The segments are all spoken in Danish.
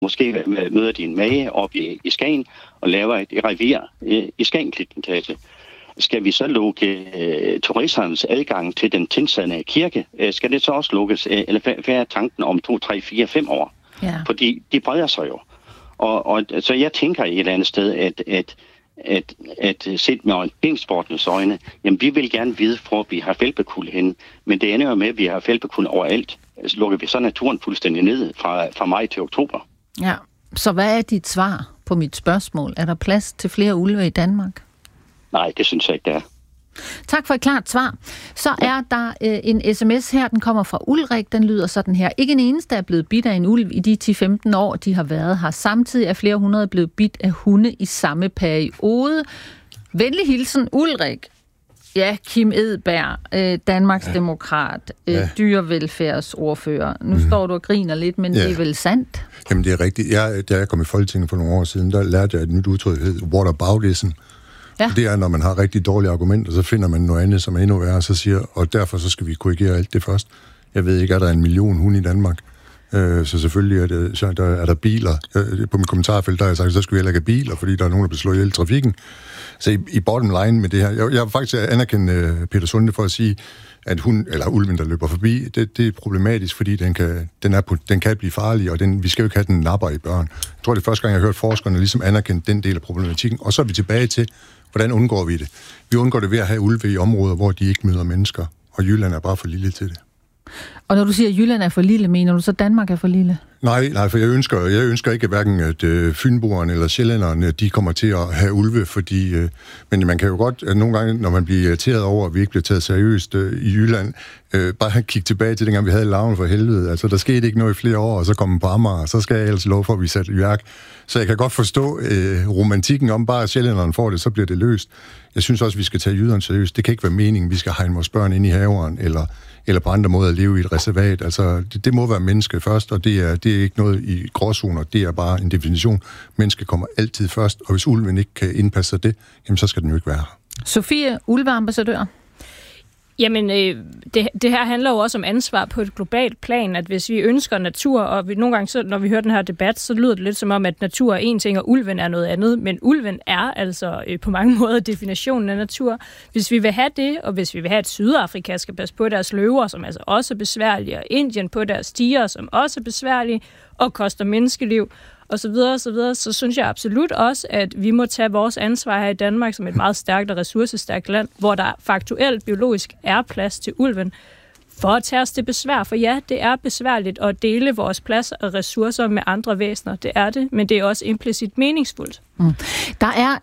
Måske møder de en mage op i Skagen og laver et revir i Skagen-Klittentage. Skal vi så lukke turisternes adgang til den tilsandede kirke? Skal det så også lukkes? Eller hvad er tanken om 2, 3, 4, 5 år? Ja. Fordi de breder sig jo. Og så jeg tænker et eller andet sted, at set med orienteringssportens øjne, jamen vi vil gerne vide, hvor vi har fældbekuld henne. Men det ender jo med, at vi har fældbekuld overalt. Så lukker vi så naturen fuldstændig ned fra maj til oktober. Ja, så hvad er dit svar på mit spørgsmål? Er der plads til flere ulve i Danmark? Nej, det synes jeg ikke, der er. Tak for et klart svar. Så er der en sms her, den kommer fra Ulrik, den lyder sådan her. Ikke en eneste er blevet bidt af en ulv i de 10-15 år, de har været her. Samtidig er flere hundrede blevet bidt af hunde i samme periode. Venlig hilsen, Ulrik. Ja, Kim Edberg, Danmarksdemokrat, dyrevelfærdsordfører. Nu står du og griner lidt, men det er vel sandt? Jamen, det er rigtigt. Da jeg kom i Folketinget for nogle år siden, der lærte jeg et nyt udtryk, der hedder whataboutism. Ja. Det er, når man har rigtig dårlige argumenter, så finder man noget andet, som er endnu værre, og så siger, og derfor så skal vi korrigere alt det først. Jeg ved ikke, er der 1 million hunde i Danmark? Så selvfølgelig er der biler. På min kommentarfelt, der har jeg sagt, så skal vi heller ikke have biler, fordi der er nogen, der bliver slået ihjel i trafikken. Så i bottom line med det her, jeg vil faktisk anerkende Peter Sunde for at sige, at ulven, der løber forbi, det er problematisk, fordi den kan blive farlig, og vi skal jo ikke have den napper i børn. Jeg tror, det er første gang, jeg har hørt forskerne ligesom anerkende den del af problematikken. Og så er vi tilbage til, hvordan undgår vi det? Vi undgår det ved at have ulve i områder, hvor de ikke møder mennesker, og Jylland er bare for lille til det. Og når du siger, at Jylland er for lille, mener du så, Danmark er for lille? Nej, for jeg ønsker ikke hverken, at fynboerne eller sjællænderne, de kommer til at have ulve, fordi... men man kan jo godt, at nogle gange, når man bliver irriteret over, at vi ikke bliver taget seriøst i Jylland, bare kigge tilbage til dengang, vi havde larven for helvede. Altså, der skete ikke noget i flere år, og så kom man på Amager, og så skal jeg ellers lov for, at vi satte i værk. Så jeg kan godt forstå romantikken om, bare at sjællænderne får det, så bliver det løst. Jeg synes også, vi skal tage jyderne seriøst. Det kan ikke være meningen, vi skal hegne vores børn ind i haveren, eller på andre måder at leve i et reservat. Altså, det må være menneske først, og det er ikke noget i gråzoner. Det er bare en definition. Menneske kommer altid først, og hvis ulven ikke kan indpasse sig det, jamen så skal den jo ikke være her. Sofie, ulveambassadør. Jamen, det her handler jo også om ansvar på et globalt plan, at hvis vi ønsker natur, og nogle gange, så, når vi hører den her debat, så lyder det lidt som om, at natur er en ting, og ulven er noget andet. Men ulven er altså på mange måder definitionen af natur. Hvis vi vil have det, og hvis vi vil have, at Sydafrika skal passe på deres løver, som altså også er besværlige, og Indien på deres stiger, som også er besværlige, og koster menneskeliv, og så videre, så synes jeg absolut også, at vi må tage vores ansvar her i Danmark som et meget stærkt og ressourcestærkt land, hvor der faktuelt biologisk er plads til ulven, for at tage os det besvær. For ja, det er besværligt at dele vores plads og ressourcer med andre væsener. Det er det, men det er også implicit meningsfuldt. Der er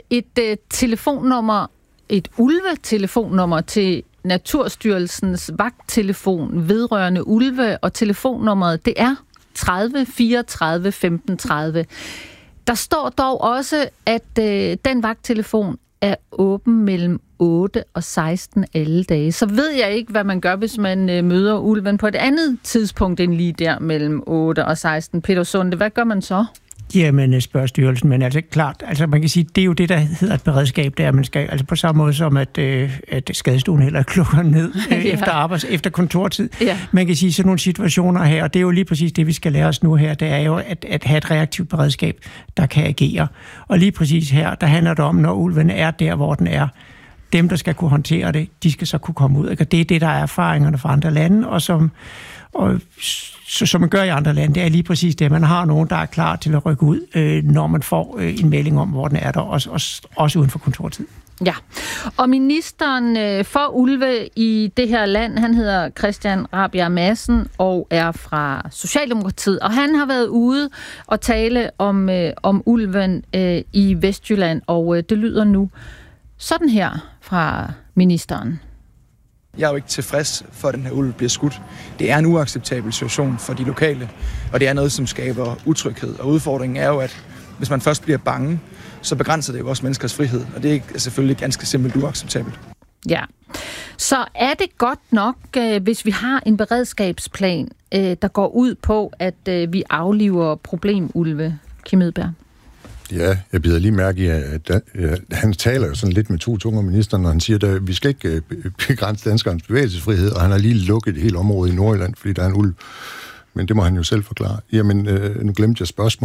et telefonnummer, et ulvetelefonnummer til Naturstyrelsens vagttelefon vedrørende ulve, og telefonnummeret, det er 30 34 15 30. Der står dog også, at den vagttelefon er åben mellem 8 og 16 alle dage. Så ved jeg ikke, hvad man gør, hvis man møder ulven på et andet tidspunkt end lige der mellem 8 og 16. Peter Sunde, hvad gør man så? Jamen, spørger styrelsen, men altså klart, altså man kan sige, det er jo det, der hedder et beredskab, der man skal, altså på samme måde som, at skadestuen heller klukker ned efter kontortid. Ja. Man kan sige, sådan nogle situationer her, og det er jo lige præcis det, vi skal lære os nu her, det er jo at have et reaktivt beredskab, der kan agere. Og lige præcis her, der handler det om, når ulven er der, hvor den er, dem, der skal kunne håndtere det, de skal så kunne komme ud. Og det er det, der er erfaringerne fra andre lande, og som man gør i andre lande, det er lige præcis det. Man har nogen, der er klar til at rykke ud, når man får en melding om, hvor den er der, også uden for kontortid. Ja, og ministeren for ulve i det her land, han hedder Christian Rabjerg Madsen og er fra Socialdemokratiet, og han har været ude og tale om ulven i Vestjylland, og det lyder nu sådan her fra ministeren. Jeg er jo ikke tilfreds for, at den her ulv bliver skudt. Det er en uacceptabel situation for de lokale, og det er noget, som skaber utryghed. Og udfordringen er jo, at hvis man først bliver bange, så begrænser det jo også menneskers frihed, og det er selvfølgelig ganske simpelt uacceptabelt. Ja, så er det godt nok, hvis vi har en beredskabsplan, der går ud på, at vi afliver problemulve, Kim Edberg? Ja, jeg bider lige mærke i, at han taler jo sådan lidt med to tunger, ministeren, når han siger, at vi skal ikke begrænse danskernes bevægelsesfrihed, og han har lige lukket et helt område i Nordjylland, fordi der er en ulv. men det må han jo selv forklare. Jamen, nu glemte jeg spørgsmålet.